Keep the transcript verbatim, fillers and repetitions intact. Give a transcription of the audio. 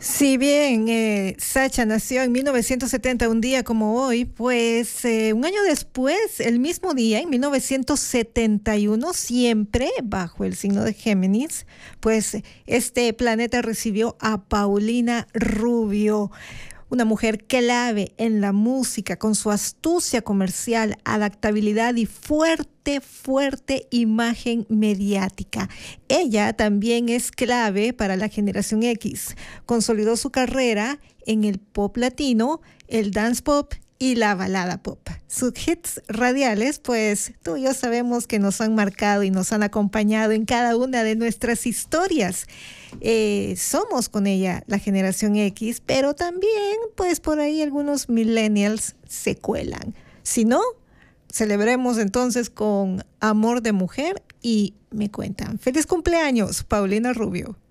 Si bien eh, Sacha nació en mil novecientos setenta, un día como hoy, pues eh, un año después, el mismo día, en mil novecientos setenta y uno, siempre bajo el signo de Géminis, pues este planeta recibió a Paulina Rubio, una mujer clave en la música con su astucia comercial, adaptabilidad y fuerte, fuerte imagen mediática. Ella también es clave para la generación X. Consolidó su carrera en el pop latino, el dance pop y la balada pop. Sus hits radiales, pues tú y yo sabemos que nos han marcado y nos han acompañado en cada una de nuestras historias. Eh, somos con ella la generación X, pero también pues por ahí algunos millennials se cuelan. Si no, celebremos entonces con Amor de Mujer y Me Cuentan. ¡Feliz cumpleaños, Paulina Rubio!